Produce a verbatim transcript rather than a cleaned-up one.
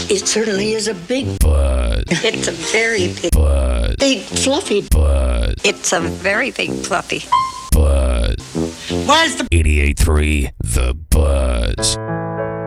It certainly is a big Buzz. It's a very big Buzz. Big fluffy Buzz. It's a very big fluffy Buzz. Why is the eighty-eight point three The Buzz.